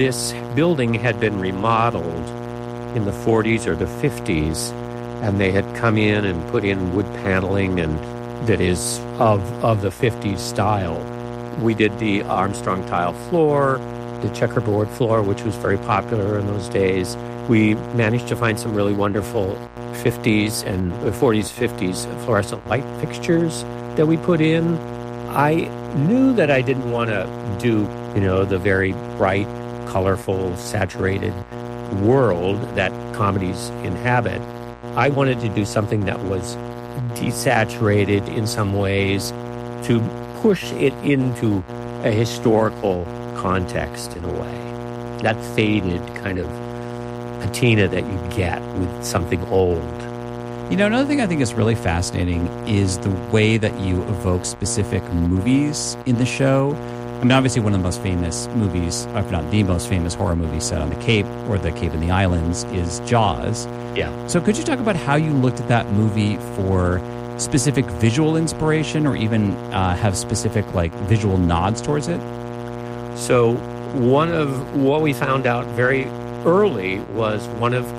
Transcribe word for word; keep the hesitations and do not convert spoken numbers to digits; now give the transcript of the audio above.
This building had been remodeled in the forties or the fifties, and they had come in and put in wood paneling and that is of of the fifties style. We did the Armstrong tile floor, the checkerboard floor, which was very popular in those days. We managed to find some really wonderful fifties and forties, fifties fluorescent light fixtures that we put in. I knew that I didn't want to do, you know, the very bright, colorful, saturated world that comedies inhabit. I wanted to do something that was desaturated in some ways to push it into a historical context in a way. That faded kind of patina that you get with something old. You know, another thing I think is really fascinating is the way that you evoke specific movies in the show. I mean, obviously one of the most famous movies, if not the most famous horror movie set on the Cape or the Cape and the Islands is Jaws. Yeah. So could you talk about how you looked at that movie for specific visual inspiration or even uh, have specific like visual nods towards it? So one of what we found out very early was one of